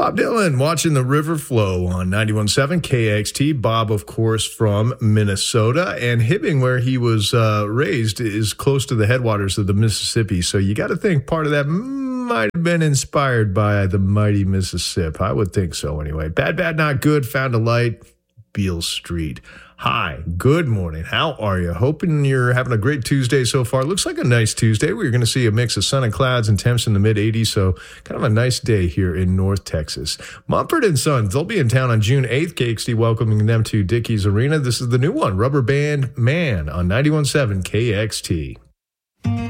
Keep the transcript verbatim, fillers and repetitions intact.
Bob Dylan watching the river flow on ninety-one point seven K X T. Bob, of course, from Minnesota. And Hibbing, where he was uh, raised, is close to the headwaters of the Mississippi. So you got to think part of that might have been inspired by the mighty Mississippi. I would think so anyway. Bad, bad, not good. Found a light. Beale Street. Hi, good morning. How are you? Hoping you're having a great Tuesday so far. Looks like a nice Tuesday. We're going to see a mix of sun and clouds and temps in the mid eighties, so kind of a nice day here in North Texas. Mumford and Sons, they'll be in town on June eighth. K X T welcoming them to Dickies Arena. This is the new one, Rubber Band Man on ninety-one point seven K X T.